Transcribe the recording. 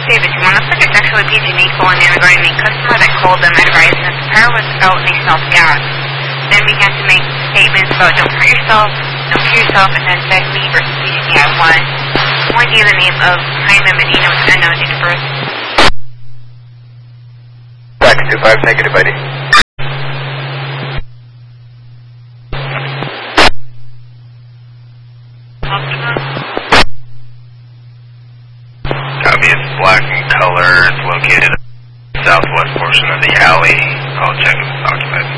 David, you want to put this actually PG&E calling in regarding the customer that called them advising that the power was out and they smelled gas. Then we had to make statements about don't hurt yourself, and then said me versus PG&E at 1. Only gave the name of Jaime Medina with unknown date of birth. Back 25 negative ID. Copy, it's black in color. It's located in the southwest portion of the alley. I'll check if it's occupied.